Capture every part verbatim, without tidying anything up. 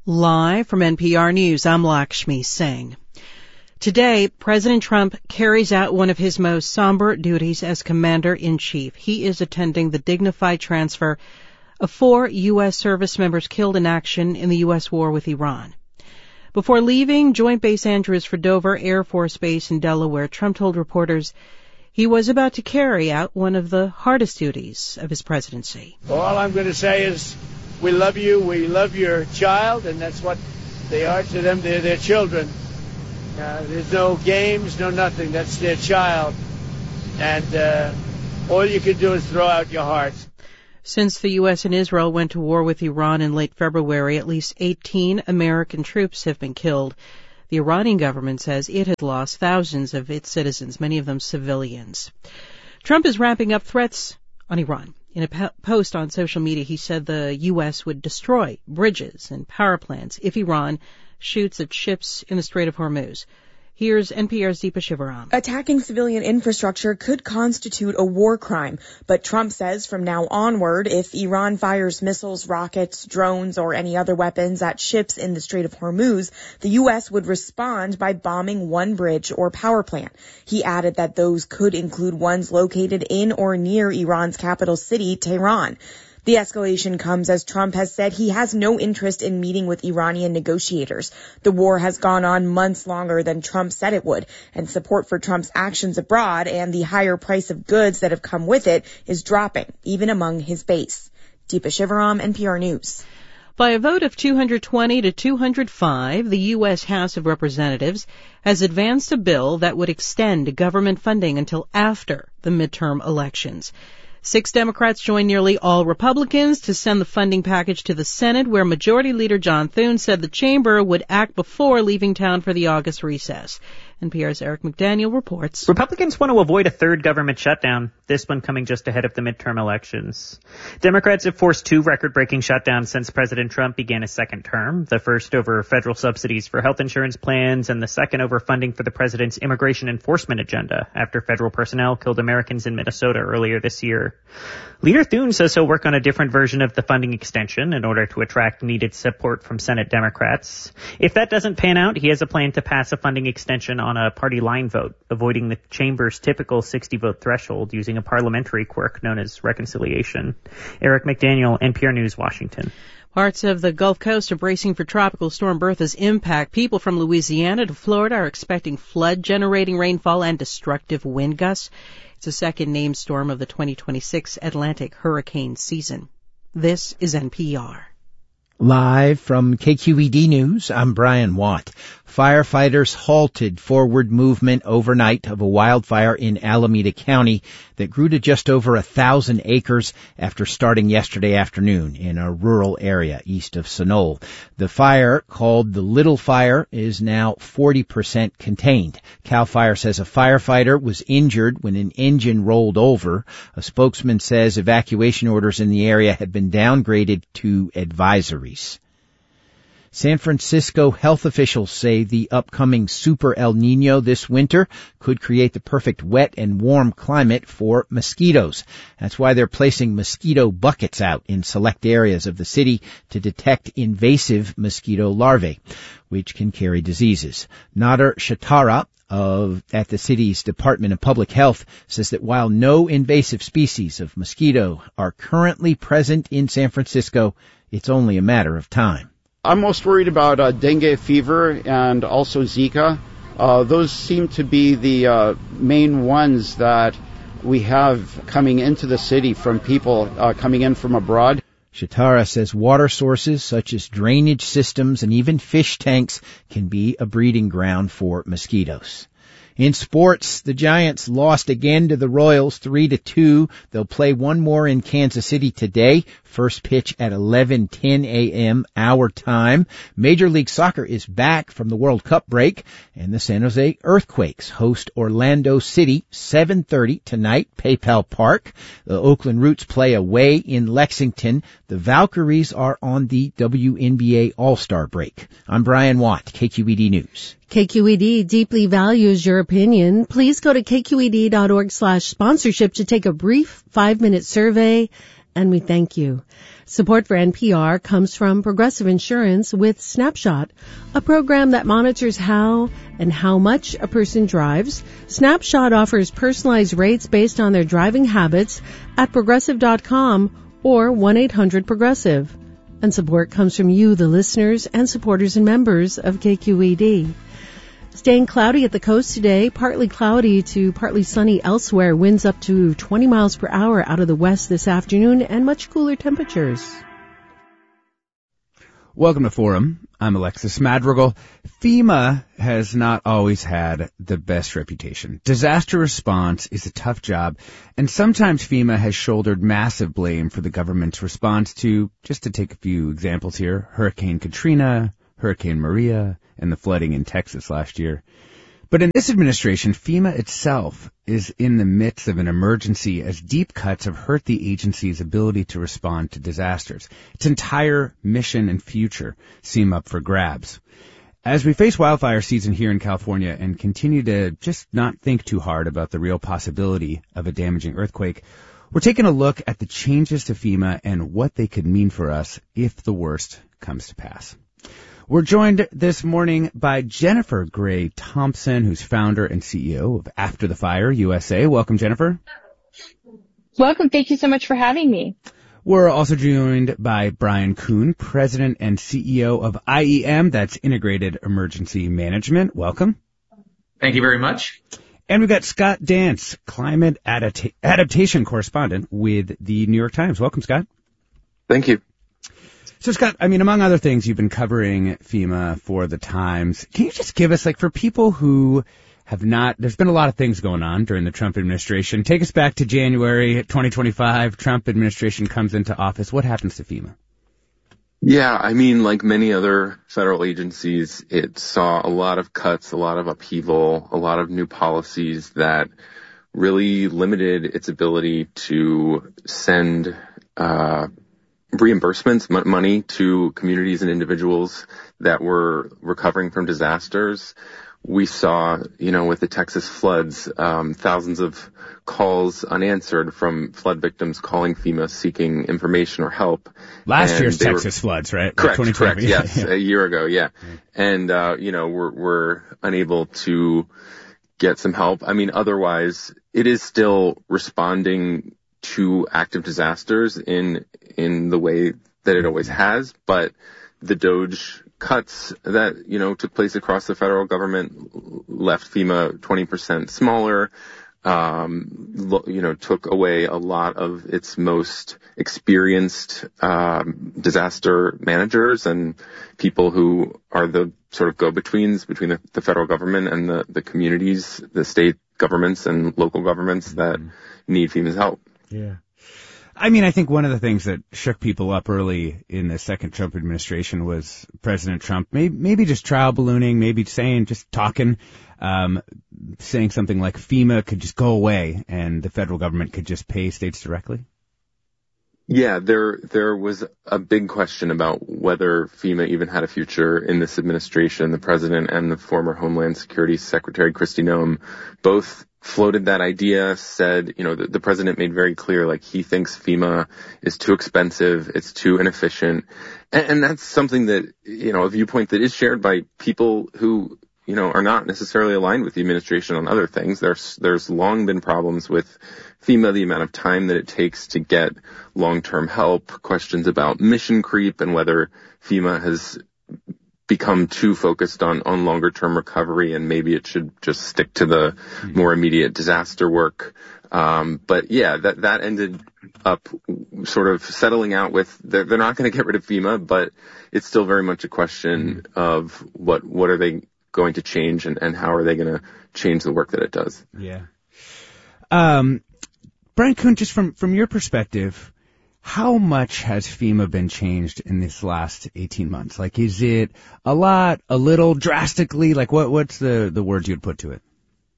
Live from N P R News, I'm Lakshmi Singh. Today, President Trump carries out one of his most somber duties as Commander-in-Chief. He is attending the dignified transfer of four U S service members killed in action in the U S war with Iran. Before leaving Joint Base Andrews for Dover Air Force Base in Delaware, Trump told reporters he was about to carry out one of the hardest duties of his presidency. All I'm going to say is we love you, we love your child, and that's what they are to them. They're their children. Uh, there's no games, no nothing. That's their child. And uh, all you can do is throw out your hearts. Since the U S and Israel went to war with Iran in late February, at least eighteen American troops have been killed. The Iranian government says it has lost thousands of its citizens, many of them civilians. Trump is ramping up threats on Iran. In a post on social media, he said the U S would destroy bridges and power plants if Iran shoots at ships in the Strait of Hormuz. Here's N P R's Deepa Shivaram. Attacking civilian infrastructure could constitute a war crime, but Trump says from now onward, if Iran fires missiles, rockets, drones, or any other weapons at ships in the Strait of Hormuz, the U S would respond by bombing one bridge or power plant. He added that those could include ones located in or near Iran's capital city, Tehran. The escalation comes as Trump has said he has no interest in meeting with Iranian negotiators. The war has gone on months longer than Trump said it would, and support for Trump's actions abroad and the higher price of goods that have come with it is dropping, even among his base. Deepa Shivaram, N P R News. By a vote of two hundred twenty to two hundred five, the U S House of Representatives has advanced a bill that would extend government funding until after the midterm elections. Six Democrats joined nearly all Republicans to send the funding package to the Senate, where Majority Leader John Thune said the chamber would act before leaving town for the August recess. N P R's Eric McDaniel reports. Republicans want to avoid a third government shutdown, this one coming just ahead of the midterm elections. Democrats have forced two record-breaking shutdowns since President Trump began his second term, the first over federal subsidies for health insurance plans and the second over funding for the president's immigration enforcement agenda after federal personnel killed Americans in Minnesota earlier this year. Leader Thune says he'll work on a different version of the funding extension in order to attract needed support from Senate Democrats. If that doesn't pan out, he has a plan to pass a funding extension on a party line vote, avoiding the chamber's typical sixty-vote threshold using a parliamentary quirk known as reconciliation. Eric McDaniel, N P R News, Washington. Parts of the Gulf Coast are bracing for Tropical Storm Bertha's impact. People from Louisiana to Florida are expecting flood-generating rainfall and destructive wind gusts. It's the second named storm of the twenty twenty-six Atlantic hurricane season. This is N P R. Live from K Q E D News, I'm Brian Watt. Firefighters halted forward movement overnight of a wildfire in Alameda County that grew to just over a thousand acres after starting yesterday afternoon in a rural area east of Sunol. The fire, called the Little Fire, is now forty percent contained. CAL FIRE says a firefighter was injured when an engine rolled over. A spokesman says evacuation orders in the area had been downgraded to advisories. San Francisco health officials say the upcoming Super El Nino this winter could create the perfect wet and warm climate for mosquitoes. That's why they're placing mosquito buckets out in select areas of the city to detect invasive mosquito larvae, which can carry diseases. Nader Shatara of at the city's Department of Public Health says that while no invasive species of mosquito are currently present in San Francisco, it's only a matter of time. I'm most worried about uh, dengue fever and also Zika. Uh, those seem to be the uh, main ones that we have coming into the city from people uh, coming in from abroad. Shatara says water sources such as drainage systems and even fish tanks can be a breeding ground for mosquitoes. In sports, the Giants lost again to the Royals three to two. They'll play one more in Kansas City today. First pitch at eleven ten a.m. our time. Major League Soccer is back from the World Cup break, and the San Jose Earthquakes host Orlando City seven thirty tonight, PayPal Park. The Oakland Roots play away in Lexington. The Valkyries are on the W N B A All-Star break. I'm Brian Watt, K Q E D News. K Q E D deeply values your opinion. Please go to kqed.org slash sponsorship to take a brief five-minute survey and we thank you. Support for N P R comes from Progressive Insurance with Snapshot, a program that monitors how and how much a person drives. Snapshot offers personalized rates based on their driving habits at progressive dot com or one eight hundred progressive. And support comes from you, the listeners and supporters and members of K Q E D. Staying cloudy at the coast today, partly cloudy to partly sunny elsewhere, winds up to twenty miles per hour out of the west this afternoon, and much cooler temperatures. Welcome to Forum. I'm Alexis Madrigal. FEMA has not always had the best reputation. Disaster response is a tough job, and sometimes FEMA has shouldered massive blame for the government's response to, just to take a few examples here, Hurricane Katrina, Hurricane Maria, and the flooding in Texas last year. But in this administration, FEMA itself is in the midst of an emergency as deep cuts have hurt the agency's ability to respond to disasters. Its entire mission and future seem up for grabs. As we face wildfire season here in California and continue to just not think too hard about the real possibility of a damaging earthquake, we're taking a look at the changes to FEMA and what they could mean for us if the worst comes to pass. We're joined this morning by Jennifer Gray Thompson, who's founder and C E O of After the Fire U S A. Welcome, Jennifer. Welcome. Thank you so much for having me. We're also joined by Brian Kuhn, president and C E O of I E M, that's Integrated Emergency Management. Welcome. Thank you very much. And we've got Scott Dance, climate adapta- adaptation correspondent with the New York Times. Welcome, Scott. Thank you. So, Scott, I mean, among other things, you've been covering FEMA for the Times. Can you just give us, like, for people who have not, there's been a lot of things going on during the Trump administration. Take us back to January twenty twenty-five. Trump administration comes into office. What happens to FEMA? Yeah, I mean, like many other federal agencies, it saw a lot of cuts, a lot of upheaval, a lot of new policies that really limited its ability to send, uh, reimbursements, m- money to communities and individuals that were recovering from disasters. We saw, you know, with the Texas floods, um, thousands of calls unanswered from flood victims calling FEMA seeking information or help. Last and year's Texas were, floods, right? Correct, like correct, yes, yeah. a year ago, yeah. And, uh, you know, we're, we're unable to get some help. I mean, otherwise, it is still responding to active disasters in in the way that it always has, but the DOGE cuts that, you know, took place across the federal government left FEMA twenty percent smaller, um, you know, took away a lot of its most experienced um, disaster managers and people who are the sort of go-betweens between the, the federal government and the, the communities, the state governments and local governments that need FEMA's help. Yeah. I mean, I think one of the things that shook people up early in the second Trump administration was President Trump maybe, maybe just trial ballooning, maybe saying, just talking, um, saying something like FEMA could just go away and the federal government could just pay states directly. Yeah, there there was a big question about whether FEMA even had a future in this administration. The president and the former Homeland Security Secretary Kristi Noem both floated that idea, said, you know, the, the president made very clear, like, he thinks FEMA is too expensive, it's too inefficient. And, and that's something that, you know, a viewpoint that is shared by people who, you know, are not necessarily aligned with the administration on other things. There's, there's long been problems with FEMA, the amount of time that it takes to get long-term help, questions about mission creep and whether FEMA has become too focused on, on longer-term recovery and maybe it should just stick to the more immediate disaster work. Um, but yeah, that, that ended up sort of settling out with, they're, they're not going to get rid of FEMA, but it's still very much a question mm-hmm. of what, what are they going to change and, and how are they going to change the work that it does. Yeah. Um, Brian Kuhn, just from, from your perspective, how much has FEMA been changed in this last eighteen months? Like, is it a lot, a little, drastically? Like, what, what's the, the words you'd put to it?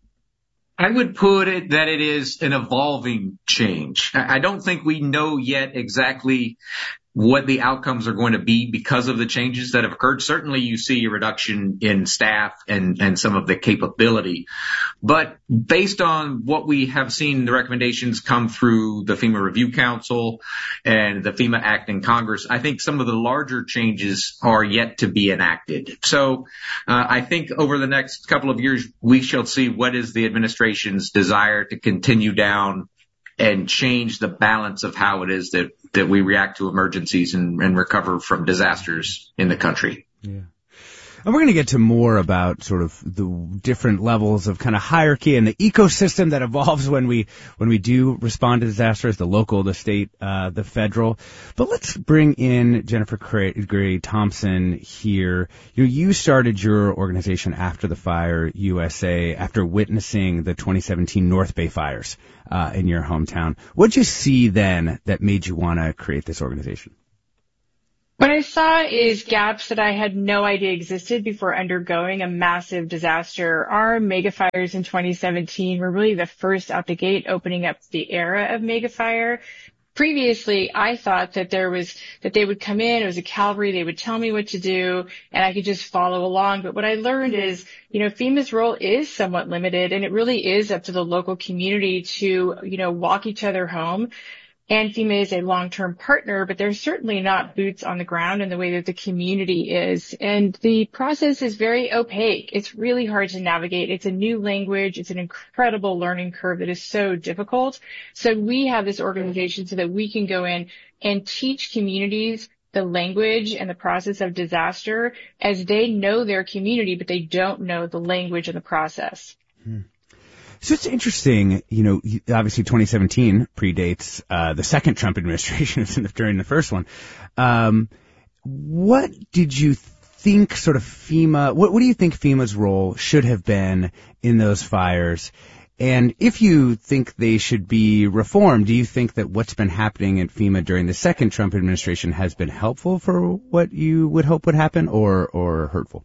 I would put it that it is an evolving change. I don't think we know yet exactly what the outcomes are going to be because of the changes that have occurred. Certainly you see a reduction in staff and, and some of the capability. But based on what we have seen, the recommendations come through the FEMA Review Council and the FEMA Act in Congress, I think some of the larger changes are yet to be enacted. So uh, I think over the next couple of years, we shall see what is the administration's desire to continue down and change the balance of how it is that, that we react to emergencies and, and recover from disasters in the country. Yeah. And we're going to get to more about sort of the different levels of kind of hierarchy and the ecosystem that evolves when we when we do respond to disasters, the local, the state, uh, the federal. But let's bring in Jennifer Gray Thompson here. You know, you started your organization After the Fire U S A after witnessing the twenty seventeen North Bay fires uh, in your hometown. What did you see then that made you want to create this organization? What I saw is gaps that I had no idea existed before undergoing a massive disaster. Our megafires in twenty seventeen were really the first out the gate, opening up the era of megafire. Previously, I thought that there was, that they would come in, it was a cavalry, they would tell me what to do, and I could just follow along. But what I learned is, you know, FEMA's role is somewhat limited, and it really is up to the local community to, you know, walk each other home. And FEMA is a long-term partner, but they're certainly not boots on the ground in the way that the community is. And the process is very opaque. It's really hard to navigate. It's a new language. It's an incredible learning curve that is so difficult. So we have this organization so that we can go in and teach communities the language and the process of disaster as they know their community, but they don't know the language and the process. Hmm. So it's interesting, you know, obviously twenty seventeen predates uh, the second Trump administration during the first one. Um, what did you think sort of FEMA, what, what do you think FEMA's role should have been in those fires? And if you think they should be reformed, do you think that what's been happening at FEMA during the second Trump administration has been helpful for what you would hope would happen or, or hurtful?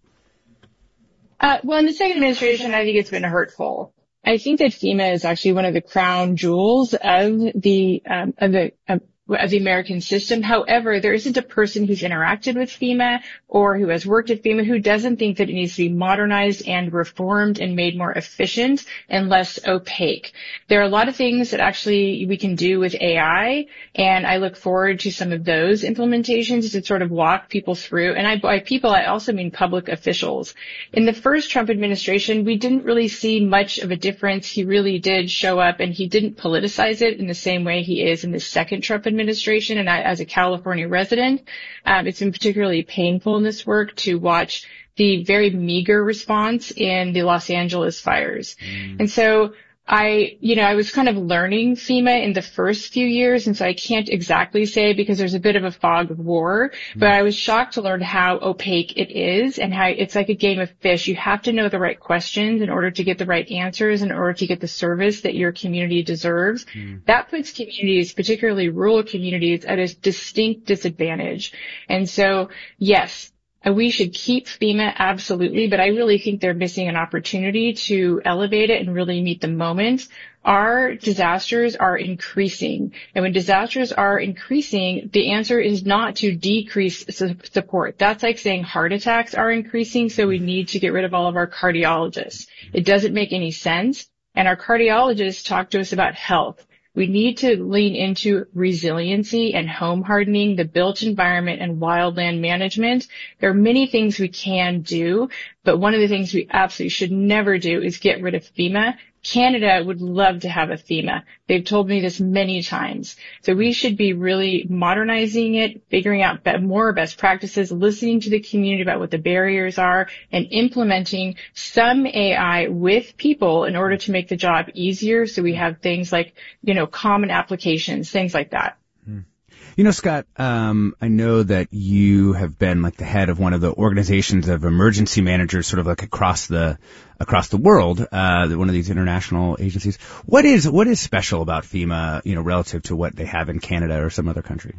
Uh, well, in the second administration, I think it's been hurtful. I think that FEMA is actually one of the crown jewels of the um, of the um, of the American system. However, there isn't a person who's interacted with FEMA or who has worked at FEMA who doesn't think that it needs to be modernized and reformed and made more efficient and less opaque. There are a lot of things that actually we can do with A I, and I look forward to some of those implementations to sort of walk people through. And I, by people, I also mean public officials. In the first Trump administration, we didn't really see much of a difference. He really did show up, and he didn't politicize it in the same way he is in the second Trump administration. And I, as a California resident, um, it's been particularly painful in this work to watch the very meager response in the Los Angeles fires. Mm. And so I, you know, I was kind of learning FEMA in the first few years, and so I can't exactly say because there's a bit of a fog of war, mm. but I was shocked to learn how opaque it is and how it's like a game of fish. You have to know the right questions in order to get the right answers, in order to get the service that your community deserves. Mm. That puts communities, particularly rural communities, at a distinct disadvantage. And so, yes, we should keep FEMA, absolutely, but I really think they're missing an opportunity to elevate it and really meet the moment. Our disasters are increasing, and when disasters are increasing, the answer is not to decrease su- support. That's like saying heart attacks are increasing, so we need to get rid of all of our cardiologists. It doesn't make any sense, and our cardiologists talk to us about health. We need to lean into resiliency and home hardening, the built environment and wildland management. There are many things we can do, but one of the things we absolutely should never do is get rid of FEMA. Canada would love to have a FEMA. They've told me this many times. So we should be really modernizing it, figuring out more best practices, listening to the community about what the barriers are, and implementing some A I with people in order to make the job easier. So we have things like, you know, common applications, things like that. You know, Scott, um, I know that you have been like the head of one of the organizations of emergency managers sort of like across the, across the world, uh, one of these international agencies. What is, what is special about FEMA, you know, relative to what they have in Canada or some other country?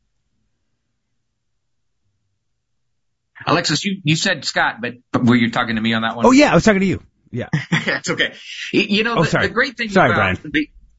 Alexis, you, you said Scott, but were you talking to me on that one? Oh, yeah, I was talking to you. Yeah. That's okay. You know, oh, the, sorry. the great thing sorry, about Brian. the,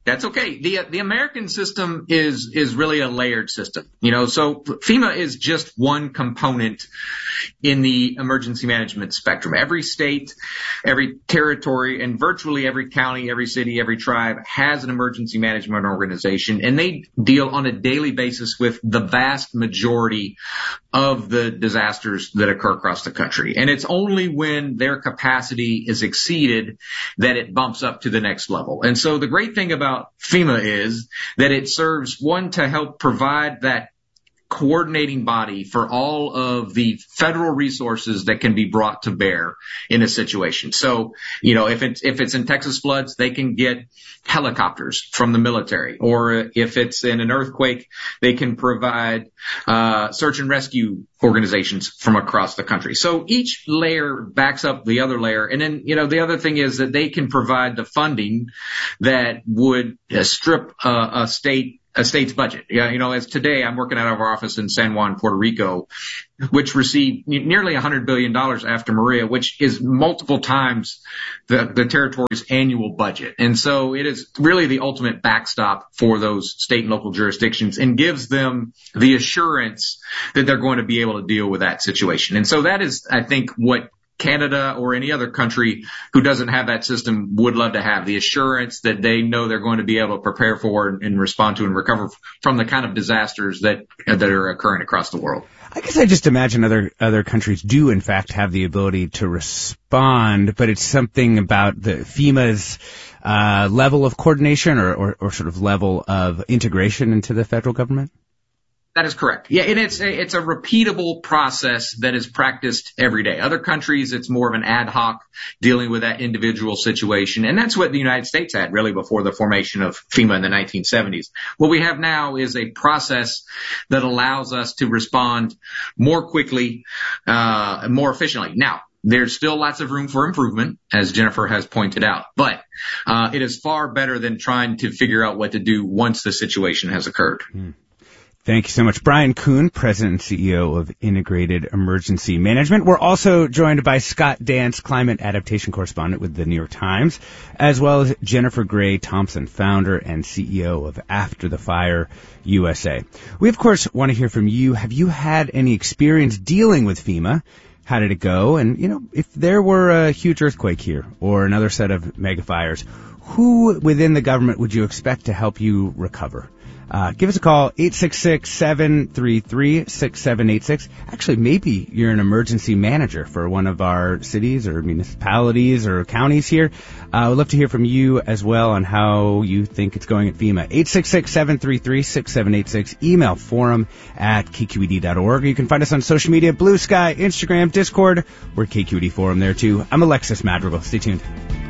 That's okay. The the American system is is really a layered system. You know, so FEMA is just one component in the emergency management spectrum. Every state, every territory, and virtually every county, every city, every tribe has an emergency management organization, and they deal on a daily basis with the vast majority of the disasters that occur across the country. And it's only when their capacity is exceeded that it bumps up to the next level. And so the great thing about FEMA is that it serves, one, to help provide that coordinating body for all of the federal resources that can be brought to bear in a situation. So, you know, if it's, if it's in Texas floods, they can get helicopters from the military, or if it's in an earthquake, they can provide uh search and rescue organizations from across the country. So each layer backs up the other layer. And then, you know, the other thing is that they can provide the funding that would uh, strip uh, a state a state's budget. Yeah, you know, as today I'm working out of our office in San Juan, Puerto Rico, which received nearly one hundred billion dollars after Maria, which is multiple times the, the territory's annual budget. And so it is really the ultimate backstop for those state and local jurisdictions and gives them the assurance that they're going to be able to deal with that situation. And so that is, I think, what Canada or any other country who doesn't have that system would love to have, the assurance that they know they're going to be able to prepare for and respond to and recover from the kind of disasters that that are occurring across the world. I guess I just imagine other other countries do in fact have the ability to respond, but it's something about the FEMA's uh, level of coordination or, or, or sort of level of integration into the federal government. That is correct. Yeah, and it's a, it's a repeatable process that is practiced every day. Other countries, it's more of an ad hoc dealing with that individual situation. And that's what the United States had really before the formation of FEMA in the nineteen seventies. What we have now is a process that allows us to respond more quickly, uh, more efficiently. Now, there's still lots of room for improvement, as Jennifer has pointed out, but uh, it is far better than trying to figure out what to do once the situation has occurred. Mm. Thank you so much. Brian Kuhn, President and C E O of Integrated Emergency Management. We're also joined by Scott Dance, Climate Adaptation Correspondent with the New York Times, as well as Jennifer Gray Thompson, Founder and C E O of After the Fire U S A. We, of course, want to hear from you. Have you had any experience dealing with FEMA? How did it go? And, you know, if there were a huge earthquake here or another set of mega fires, who within the government would you expect to help you recover? Uh, give us a call, eight six six, seven three three, six seven eight six. Actually, maybe you're an emergency manager for one of our cities or municipalities or counties here. Uh, we'd love to hear from you as well on how you think it's going at FEMA. eight six six, seven three three, six seven eight six. Email forum at k q e d dot org. You can find us on social media, Blue Sky, Instagram, Discord. We're K Q E D Forum there too. I'm Alexis Madrigal. Stay tuned.